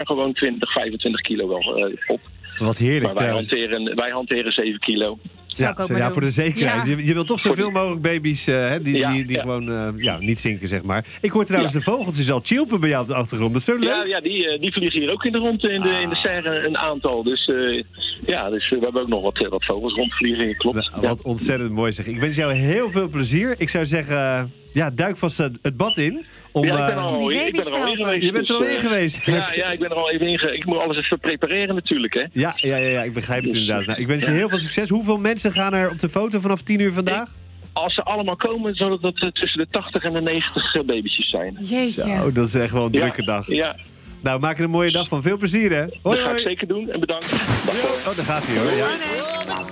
gewoon 20, 25 kilo wel op. Wat heerlijk. Maar wij hanteren 7 kilo. Ja, voor de zekerheid. Ja. Je wilt toch zoveel mogelijk baby's die gewoon niet zinken, zeg maar. Ik hoor trouwens de vogeltjes al chilpen bij jou op de achtergrond. Dat is zo leuk. Ja, die vliegen hier ook in de rond in de serre een aantal. Dus we hebben ook nog wat vogels rondvliegen, klopt. Wat ontzettend mooi zeg. Ik wens jou heel veel plezier. Ik zou zeggen, duik vast het bad in. Ik ben er al in geweest. Je bent er al in geweest. Ja, ik ben er al even in. Ik moet alles even prepareren natuurlijk, hè. Ja, ik begrijp het inderdaad. Nou, ik wens je heel veel succes. Hoeveel mensen gaan er op de foto vanaf 10 uur vandaag? Als ze allemaal komen, zal het dat tussen de 80 en de 90 babytjes zijn. Jeetje. Zo, dat is echt wel een drukke dag. Ja. Nou, maak er een mooie dag van. Veel plezier, hè. Hoi, Dat ga ik zeker doen en bedankt. Oh, daar gaat hij hoor. Ja.